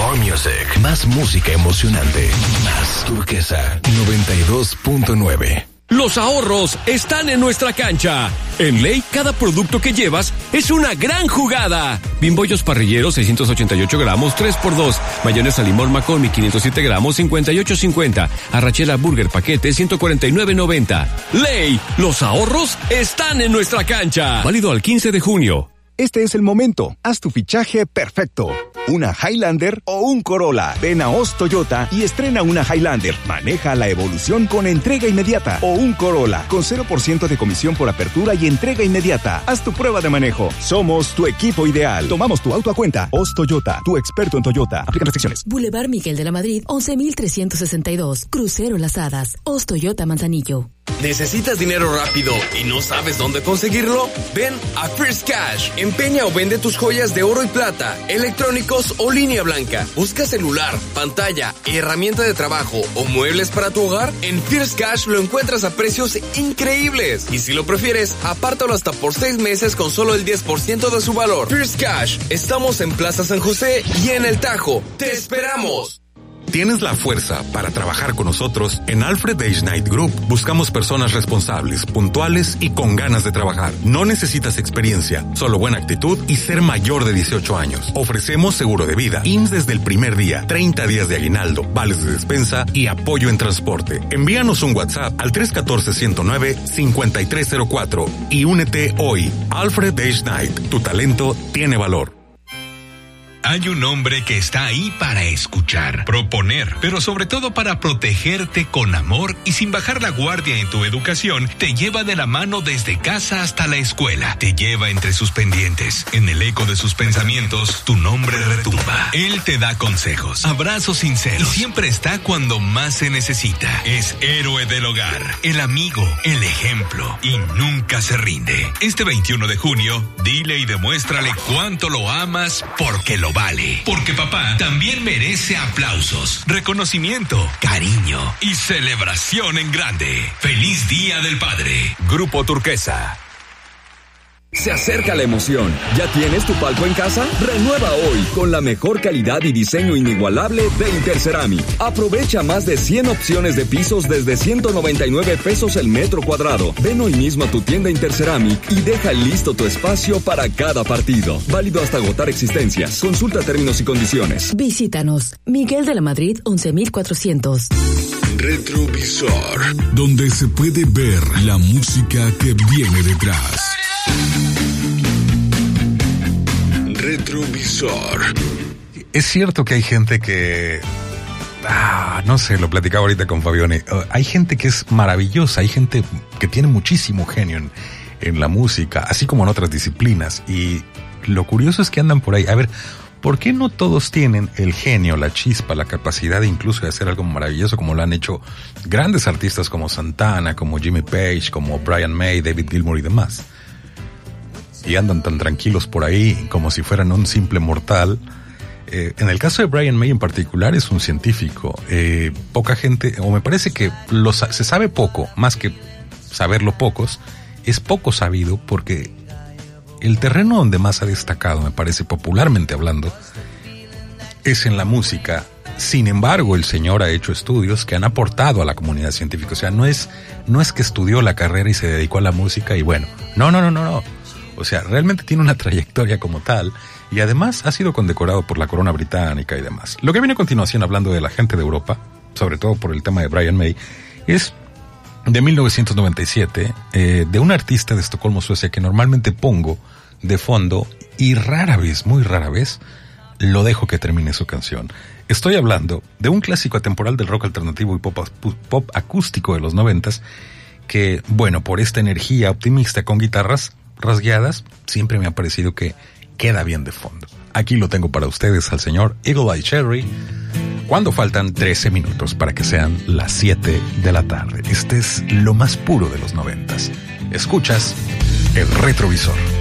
More music. Más música emocionante. Más Turquesa 92.9. Los ahorros están en nuestra cancha. En Ley, cada producto que llevas es una gran jugada. Bimbollos parrilleros, 688 gramos, 3x2. Mayonesa limón McCormick, 507 gramos, 58.50. Arrachera Burger paquete, 149.90. Ley, los ahorros están en nuestra cancha. Válido al 15 de junio. Este es el momento. Haz tu fichaje perfecto. Una Highlander o un Corolla. Ven a Oz Toyota y estrena una Highlander. Maneja la evolución con entrega inmediata. O un Corolla con 0% de comisión por apertura y entrega inmediata. Haz tu prueba de manejo. Somos tu equipo ideal. Tomamos tu auto a cuenta. Oz Toyota, tu experto en Toyota. Aplican restricciones. Boulevard Miguel de la Madrid, 11.362. Crucero Las Hadas. Oz Toyota Manzanillo. ¿Necesitas dinero rápido y no sabes dónde conseguirlo? Ven a First Cash. Empeña o vende tus joyas de oro y plata, electrónicos o línea blanca. Busca celular, pantalla, herramienta de trabajo o muebles para tu hogar. En First Cash lo encuentras a precios increíbles. Y si lo prefieres, apártalo hasta por 6 meses con solo el 10% de su valor. First Cash. Estamos en Plaza San José y en El Tajo. ¡Te esperamos! ¿Tienes la fuerza para trabajar con nosotros? En Alfred Age Night Group buscamos personas responsables, puntuales y con ganas de trabajar. No necesitas experiencia, solo buena actitud y ser mayor de 18 años. Ofrecemos seguro de vida, IMSS desde el primer día, 30 días de aguinaldo, vales de despensa y apoyo en transporte. Envíanos un WhatsApp al 314-109-5304 y únete hoy. Alfred Age Night, tu talento tiene valor. Hay un hombre que está ahí para escuchar, proponer, pero sobre todo para protegerte con amor y sin bajar la guardia en tu educación. Te lleva de la mano desde casa hasta la escuela. Te lleva entre sus pendientes. En el eco de sus pensamientos, tu nombre retumba. Él te da consejos, abrazos sinceros y siempre está cuando más se necesita. Es héroe del hogar, el amigo, el ejemplo y nunca se rinde. Este 21 de junio, dile y demuéstrale cuánto lo amas porque lo vale. Porque papá también merece aplausos, reconocimiento, cariño y celebración en grande. ¡Feliz Día del Padre! Grupo Turquesa. Se acerca la emoción. ¿Ya tienes tu palco en casa? Renueva hoy con la mejor calidad y diseño inigualable de Interceramic. Aprovecha más de 100 opciones de pisos desde 199 pesos el metro cuadrado. Ven hoy mismo a tu tienda Interceramic y deja listo tu espacio para cada partido. Válido hasta agotar existencias. Consulta términos y condiciones. Visítanos. Miguel de la Madrid, 11.400. Retrovisor, donde se puede ver la música que viene detrás. Retrovisor. Es cierto que hay gente que... no sé, lo platicaba ahorita con Fabione. Hay gente que es maravillosa, hay gente que tiene muchísimo genio en la música, así como en otras disciplinas. Y lo curioso es que andan por ahí. A ver, ¿por qué no todos tienen el genio, la chispa, la capacidad incluso de hacer algo maravilloso como lo han hecho grandes artistas como Santana, como Jimmy Page, como Brian May, David Gilmour y demás? Y andan tan tranquilos por ahí como si fueran un simple mortal. En el caso de Brian May en particular es un científico. Poca gente, o me parece que se sabe poco, más que saberlo pocos, es poco sabido porque el terreno donde más ha destacado, me parece popularmente hablando, es en la música. Sin embargo, el señor ha hecho estudios que han aportado a la comunidad científica. O sea, no es que estudió la carrera y se dedicó a la música y bueno, no. O sea, realmente tiene una trayectoria como tal y además ha sido condecorado por la corona británica y demás. Lo que viene a continuación, hablando de la gente de Europa, sobre todo por el tema de Brian May, es de 1997, de un artista de Estocolmo, Suecia, que normalmente pongo de fondo y muy rara vez, lo dejo que termine su canción. Estoy hablando de un clásico atemporal del rock alternativo y pop acústico de los 90s, que, bueno, por esta energía optimista con guitarras rasgueadas, siempre me ha parecido que queda bien de fondo. Aquí lo tengo para ustedes al señor Eagle Eye Cherry, cuando faltan 13 minutos para que sean las 7 de la tarde. Este es lo más puro de los 90s. Escuchas el Retrovisor.